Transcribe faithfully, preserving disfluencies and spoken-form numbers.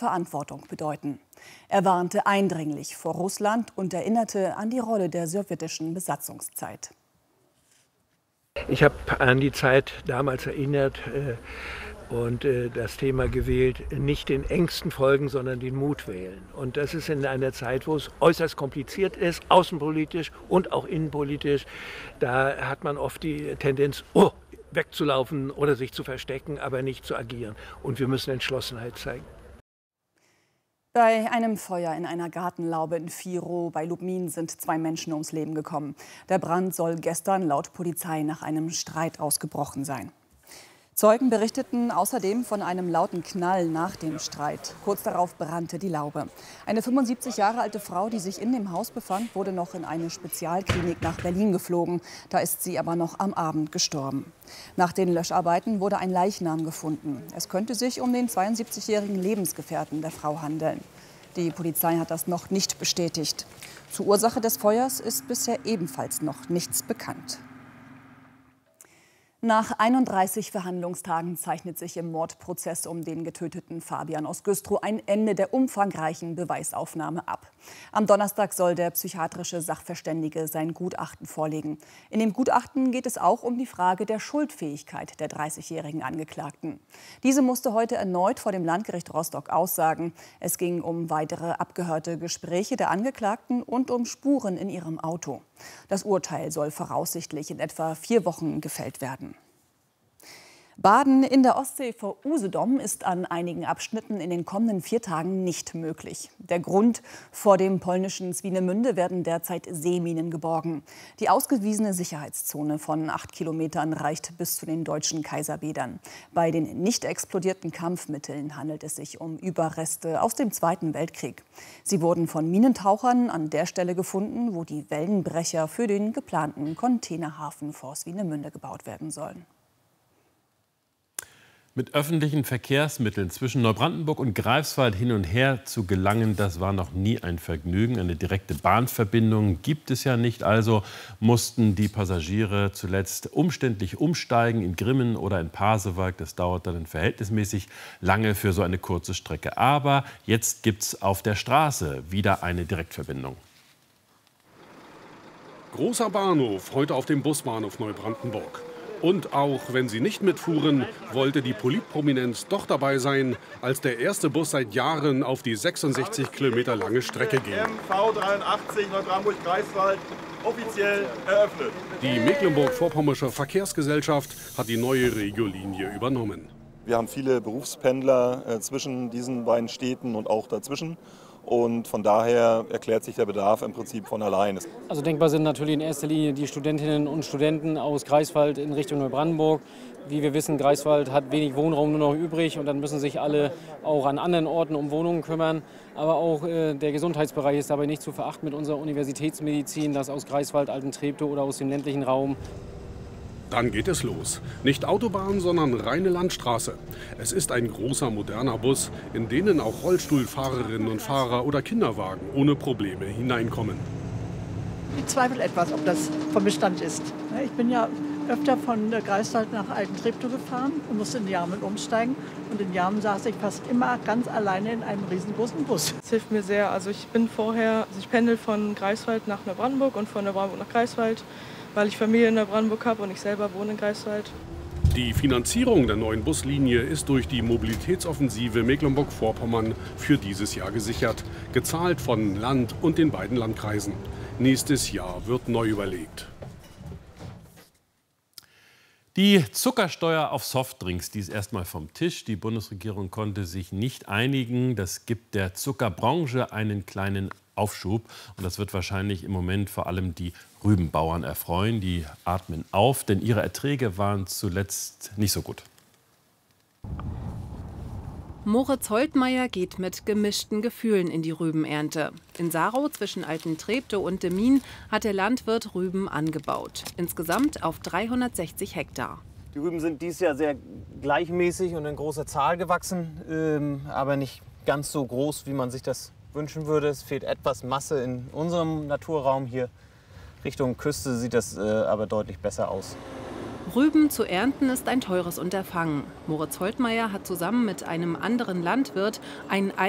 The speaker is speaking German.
Verantwortung bedeuten. Er warnte eindringlich vor Russland und erinnerte an die Rolle der sowjetischen Besatzungszeit. Ich habe an die Zeit damals erinnert äh, und äh, das Thema gewählt, nicht den Ängsten folgen, sondern den Mut wählen. Und das ist in einer Zeit, wo es äußerst kompliziert ist, außenpolitisch und auch innenpolitisch. Da hat man oft die Tendenz, oh, wegzulaufen oder sich zu verstecken, aber nicht zu agieren. Und wir müssen Entschlossenheit zeigen. Bei einem Feuer in einer Gartenlaube in Viro bei Lubmin sind zwei Menschen ums Leben gekommen. Der Brand soll gestern laut Polizei nach einem Streit ausgebrochen sein. Zeugen berichteten außerdem von einem lauten Knall nach dem Streit. Kurz darauf brannte die Laube. Eine fünfundsiebzig Jahre alte Frau, die sich in dem Haus befand, wurde noch in eine Spezialklinik nach Berlin geflogen. Da ist sie aber noch am Abend gestorben. Nach den Löscharbeiten wurde ein Leichnam gefunden. Es könnte sich um den zweiundsiebzigjährigen Lebensgefährten der Frau handeln. Die Polizei hat das noch nicht bestätigt. Zur Ursache des Feuers ist bisher ebenfalls noch nichts bekannt. Nach einunddreißig Verhandlungstagen zeichnet sich im Mordprozess um den getöteten Fabian aus Güstrow ein Ende der umfangreichen Beweisaufnahme ab. Am Donnerstag soll der psychiatrische Sachverständige sein Gutachten vorlegen. In dem Gutachten geht es auch um die Frage der Schuldfähigkeit der dreißigjährigen Angeklagten. Diese musste heute erneut vor dem Landgericht Rostock aussagen. Es ging um weitere abgehörte Gespräche der Angeklagten und um Spuren in ihrem Auto. Das Urteil soll voraussichtlich in etwa vier Wochen gefällt werden. Baden in der Ostsee vor Usedom ist an einigen Abschnitten in den kommenden vier Tagen nicht möglich. Der Grund: vor dem polnischen Swinemünde werden derzeit Seeminen geborgen. Die ausgewiesene Sicherheitszone von acht Kilometern reicht bis zu den deutschen Kaiserbädern. Bei den nicht explodierten Kampfmitteln handelt es sich um Überreste aus dem Zweiten Weltkrieg. Sie wurden von Minentauchern an der Stelle gefunden, wo die Wellenbrecher für den geplanten Containerhafen vor Swinemünde gebaut werden sollen. Mit öffentlichen Verkehrsmitteln zwischen Neubrandenburg und Greifswald hin und her zu gelangen, das war noch nie ein Vergnügen. Eine direkte Bahnverbindung gibt es ja nicht. Also mussten die Passagiere zuletzt umständlich umsteigen in Grimmen oder in Pasewalk. Das dauert dann verhältnismäßig lange für so eine kurze Strecke. Aber jetzt gibt es auf der Straße wieder eine Direktverbindung. Großer Bahnhof, heute auf dem Busbahnhof Neubrandenburg. Und auch wenn sie nicht mitfuhren, wollte die Politprominenz doch dabei sein, als der erste Bus seit Jahren auf die sechsundsechzig Kilometer lange Strecke ging. M V dreiundachtzig Neubrandenburg-Greifswald offiziell eröffnet. Die Mecklenburg-Vorpommersche Verkehrsgesellschaft hat die neue Regiolinie übernommen. Wir haben viele Berufspendler äh, zwischen diesen beiden Städten und auch dazwischen. Und von daher erklärt sich der Bedarf im Prinzip von allein. Also denkbar sind natürlich in erster Linie die Studentinnen und Studenten aus Greifswald in Richtung Neubrandenburg. Wie wir wissen, Greifswald hat wenig Wohnraum nur noch übrig und dann müssen sich alle auch an anderen Orten um Wohnungen kümmern. Aber auch äh, der Gesundheitsbereich ist dabei nicht zu verachten mit unserer Universitätsmedizin, das aus Greifswald, Altentreptow oder aus dem ländlichen Raum. Dann geht es los. Nicht Autobahn, sondern reine Landstraße. Es ist ein großer, moderner Bus, in denen auch Rollstuhlfahrerinnen und Fahrer oder Kinderwagen ohne Probleme hineinkommen. Ich zweifle etwas, ob das vom Bestand ist. Ich bin ja öfter von Greifswald nach Altentreptow gefahren und musste in Jarmen umsteigen. Und in Jarmen saß ich fast immer ganz alleine in einem riesengroßen Bus. Das hilft mir sehr. Also ich bin vorher, also ich pendel von Greifswald nach Neubrandenburg und von Neubrandenburg nach Greifswald, weil ich Familie in Neubrandenburg habe und ich selber wohne in Greifswald. Die Finanzierung der neuen Buslinie ist durch die Mobilitätsoffensive Mecklenburg-Vorpommern für dieses Jahr gesichert, gezahlt von Land und den beiden Landkreisen. Nächstes Jahr wird neu überlegt. Die Zuckersteuer auf Softdrinks, die ist erstmal vom Tisch. Die Bundesregierung konnte sich nicht einigen. Das gibt der Zuckerbranche einen kleinen Aufschub. Und das wird wahrscheinlich im Moment vor allem die Rübenbauern erfreuen. Die atmen auf, denn ihre Erträge waren zuletzt nicht so gut. Moritz Holtmeier geht mit gemischten Gefühlen in die Rübenernte. In Sarow zwischen Altentreptow und Demmin hat der Landwirt Rüben angebaut. Insgesamt auf dreihundertsechzig Hektar. Die Rüben sind dieses Jahr sehr gleichmäßig und in großer Zahl gewachsen, ähm, aber nicht ganz so groß, wie man sich das wünschen würde. Es fehlt etwas Masse in unserem Naturraum hier. Richtung Küste sieht das äh, aber deutlich besser aus. Rüben zu ernten ist ein teures Unterfangen. Moritz Holtmeier hat zusammen mit einem anderen Landwirt ein